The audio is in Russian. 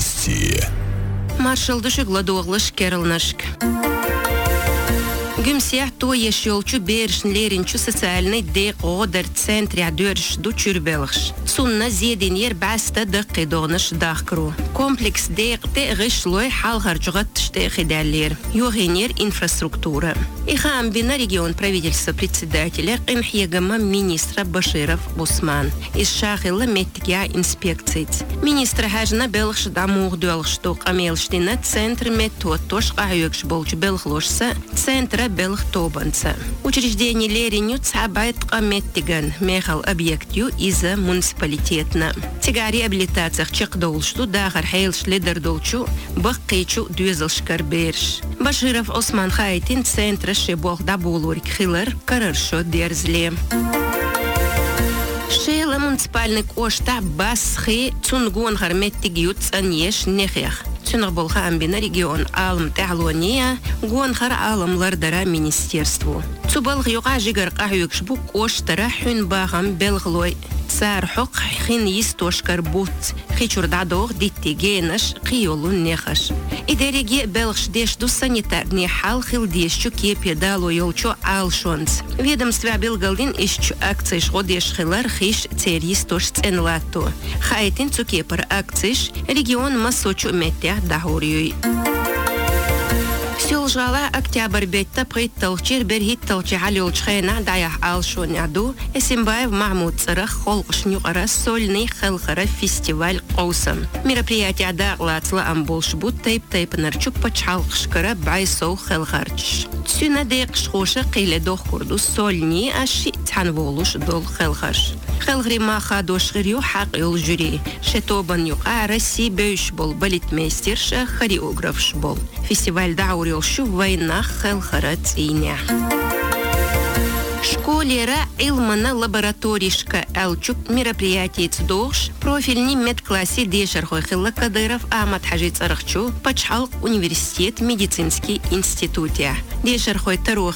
Новости. Маршал Душегладоглаш Керлнашк. Гümсех то ешелчу бершнлеринчу социальный декодер центре дөрш ду чурбелгш. Сунна зединер баста дакидоныш дахкру. Комплекс декте гышлой халгаржугат штехидаллер. Югенер инфраструктура. Ихам бина регион правительства председателя Инхьегама министра Баширов Усман. Из шахилла меттия инспекций. Министра хажна белгш дамуг дуалгштук амелштина центр метод тош гаюкш болчу белглошса центра Белхтобанца. Учреждение Лериню цабайт каметтиган мехал объектю из-за муниципалитетна. Тига реабилитациях чекдолшту дахар хейлш лидердолчу бахкичу дюзелшкар берш. Баширов Осман Хайтин центра шебох дабулурик хилер караршо дерзле. Шейла муниципальный кошта басхи цунгон харметтигют цаньеш нехех. Цунагболха амбина регион алм тахлония гонхар аламлар дара министерству. Цубалх юга жигар кахюкшбу коштара хюн багам белглой. Цар хук хин истошкар бут. Хичурдадох диттигенаш қиолун нехаш. Идереге белгш дешду санитарни хал хилдешчу кепедало йолчу алшонц. Ведомства белгалдин ищу акций шходеш хилар хиш церистош ценлату. Хайтин цукепар акциш регион масочу меття дахурюй. Сюлжала октябрь бетта притталчир берхитталчи халюлчхена даях алшоняду Эсимбаев Махмуд Царах холкшнюкара сольный хелхара фестиваль коусам. Мероприятие дaqлацла амболшбут тейп нарчук пачалкшкара байсоу хелхарч. Сюна декшхоша қиле дохкурду сольни аши цанволуш дол хелхарш. Хелгри маха дошгирю хақ юл жюри. Шетобан юқа Россия бөйш бол балетмейстерша хореографш бол. Фестиваль даурилшу война хелхарат иня. Школера Илмана лабораторишка Элчук мероприятие цдош профильный медклассе Дешархой Хилла Кадыров Ахмад Хаджи Царахчу Пачхалк университет медицинский институте. Дешархой Тарух